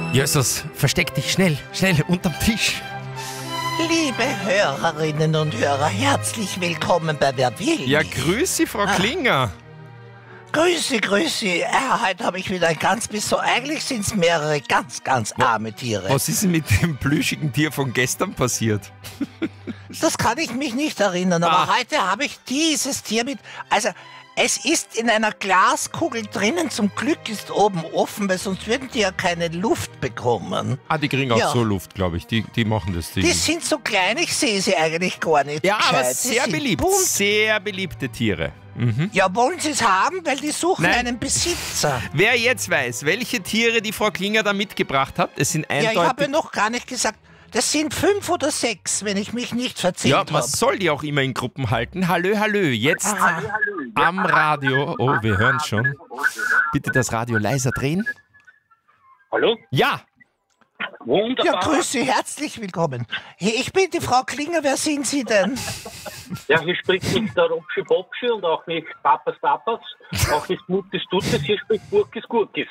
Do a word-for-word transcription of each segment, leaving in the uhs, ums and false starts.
Jesus, versteck dich schnell, schnell unterm Tisch. Liebe Hörerinnen und Hörer, herzlich willkommen bei Wer will Ja, mich? grüße, Frau Ah. Klinger. Grüße, grüße. Ja, heute habe ich wieder ein ganz besonders. Eigentlich sind es mehrere ganz, ganz arme Tiere. Was ist denn mit dem plüschigen Tier von gestern passiert? Das kann ich mich nicht erinnern, aber Ah. heute habe ich dieses Tier mit. Also, es ist in einer Glaskugel drinnen. Zum Glück ist oben offen, weil sonst würden die ja keine Luft bekommen. Ah, die kriegen auch Ja. so Luft, glaube ich. Die, die machen das. Die, Die sind so klein, ich sehe sie eigentlich gar nicht. ja, aber gescheit. Die sehr sind beliebt. bunt. Sehr beliebte Tiere. Mhm. Ja, wollen sie es haben? Weil die suchen Nein. einen Besitzer. Wer jetzt weiß, welche Tiere die Frau Klinger da mitgebracht hat, es sind Ja, ich habe eindeutig... ja noch gar nicht gesagt, das sind fünf oder sechs, wenn ich mich nicht verzählt Ja, habe. man soll die auch immer in Gruppen halten. Hallö, hallö, jetzt Aha. am Radio. Oh, wir hören schon. Bitte das Radio leiser drehen. Hallo? Ja, Wunderbar. Ja, grüße, herzlich willkommen. Hey, ich bin die Frau Klinger, wer sind Sie denn? Ja, hier spricht nicht der Robschi Bobschi und auch nicht Papas Papas, auch nicht Muttes Tuttes, hier spricht Gurkis Gurkis.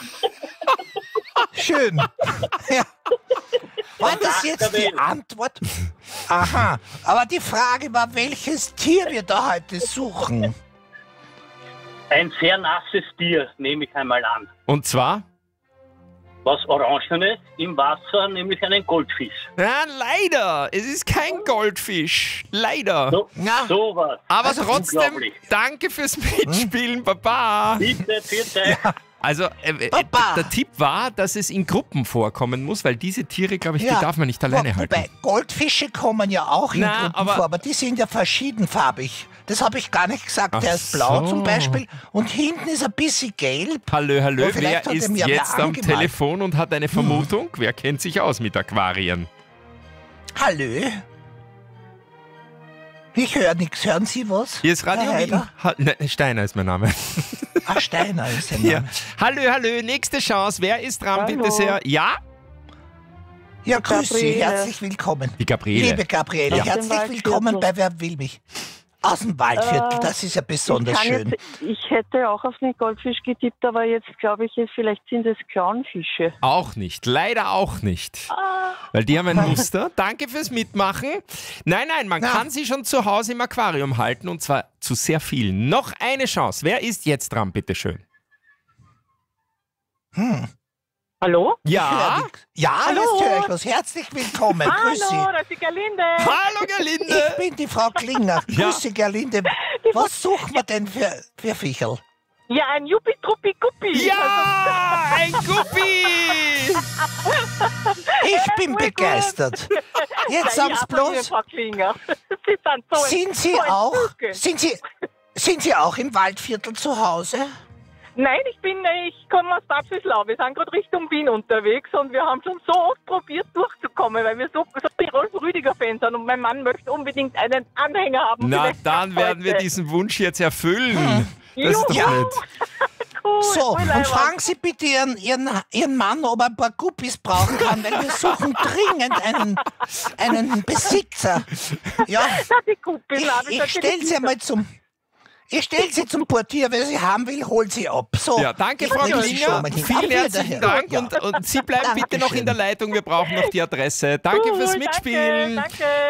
Schön. Ja. War das Ach, jetzt der die Welt. Antwort? Aha, aber die Frage war, welches Tier wir da heute suchen. Ein sehr nasses Tier, nehme ich einmal an. und zwar... Was Orangenes im Wasser, nämlich einen Goldfisch. Ja, leider. Es ist kein Goldfisch. Leider. So, Ja. sowas. Aber also trotzdem, unglaublich. danke fürs Mitspielen, Baba. Bitte, bitte. Also, äh, äh, Papa. der Tipp war, dass es in Gruppen vorkommen muss, weil diese Tiere, glaube ich, Ja. die darf man nicht alleine Wo- halten. Wobei, Goldfische kommen ja auch in Na, Gruppen aber- vor, aber die sind ja verschiedenfarbig. Das habe ich gar nicht gesagt. Ach Der ist blau so. zum Beispiel und hinten ist ein bisschen gelb. Hallö, hallö, Ja, wer vielleicht hat er ist mir jetzt mehr am angemalt. Telefon und hat eine Vermutung? Wer kennt sich aus mit Aquarien? Hallo? Ich höre nichts. Hören Sie was? Hier ist Radio Herr Wien. Heider? Ha ne, Steiner ist mein Name. Ah, Steiner ist der Ja. Name. Hallö, hallö, nächste Chance. Wer ist dran, Hallo. bitte sehr? Ja? Ja, grüß Sie, Gabriele. herzlich willkommen. Die Gabriele. Liebe Gabriele, Ja. herzlich Aus dem willkommen bei Waldviertel. Wer will mich? Aus dem Waldviertel, Äh, das ist ja besonders ich, kann schön. Jetzt, ich hätte auch auf den Goldfisch getippt, aber jetzt glaube ich, vielleicht sind es Clownfische. Auch nicht, leider auch nicht. Ah. Weil die haben ein Muster. Danke fürs Mitmachen. Nein, nein, man Na. kann sie schon zu Hause im Aquarium halten und zwar zu sehr vielen. Noch eine Chance. Wer ist jetzt dran, bitteschön? Hallo? Ich Ja? hör nix. Ja, Hallo? jetzt höre ich was. Herzlich willkommen. Grüß Sie. Hallo, das ist Gerlinde. Hallo, Ich Gerlinde. bin die Frau Klinger. Ja. Grüße, Gerlinde. Was suchen wir denn für, für Viecherl? Ja, ein Juppie-Truppi-Guppi. Ja, ein Guppi. Ich bin voll gut. begeistert. Jetzt Ja, sagen's ja, von mir, bloß, Frau Klinger. Sie sind so ein- sind Sie so ein auch, Vogel. sind Sie, sind Sie auch im Waldviertel zu Hause? Nein, ich bin, ich komme aus Babsislau. Wir sind gerade Richtung Wien unterwegs und wir haben schon so oft probiert durchzukommen, weil wir so, so die Rolf Rüdiger-Fans sind und mein Mann möchte unbedingt einen Anhänger haben. Na, Vielleicht dann heute. werden wir diesen Wunsch jetzt erfüllen. Das ist doch Juhu. nett. Cool, So, voll und leibend. fragen Sie bitte Ihren, Ihren, Ihren Mann, ob er ein paar Guppies brauchen kann, weil wir suchen dringend einen, einen Besitzer. Ja, Na, die Kuppel, ich, na, das ich hat stelle die- sie einmal zum... Ich stelle sie zum Portier, wer sie haben will, holt sie ab. So, Ja, danke, ich Frau bringe sie schon Klinger. mal hin. Vielen Auf herzlichen Wiederhören. Dank Ja. und, und Sie bleiben bitte noch in Dankeschön. der Leitung. Wir brauchen noch die Adresse. Danke Cool, fürs danke, Mitspielen. Danke.